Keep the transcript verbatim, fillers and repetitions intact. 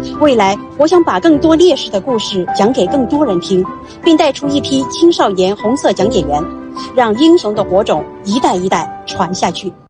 未来，我想把更多烈士的故事讲给更多人听，并带出一批青少年红色讲解员，让英雄的火种一代一代传下去。